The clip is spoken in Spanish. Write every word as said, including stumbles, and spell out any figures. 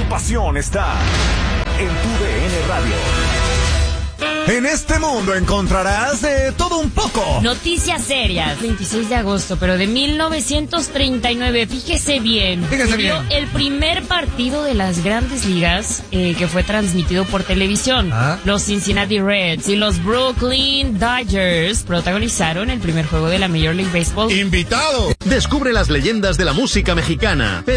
pasión está en tu D N Radio. En este mundo encontrarás de todo un poco. Noticias serias. veintiséis de agosto, pero de mil novecientos treinta y nueve. Fíjese bien. Fíjese se dio bien. el primer partido de las Grandes Ligas eh, que fue transmitido por televisión. ¿Ah? Los Cincinnati Reds y los Brooklyn Dodgers protagonizaron el primer juego de la Major League Baseball. ¡Invitado! Descubre las leyendas de la música mexicana.